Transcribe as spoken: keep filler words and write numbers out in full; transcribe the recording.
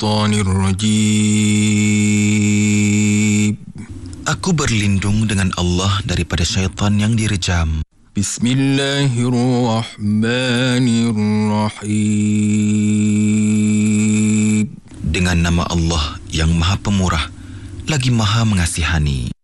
syaitanir rajim. Aku berlindung dengan Allah daripada syaitan yang direjam. Bismillahirrahmanirrahim. Dengan nama Allah yang Maha Pemurah lagi Maha Mengasihani.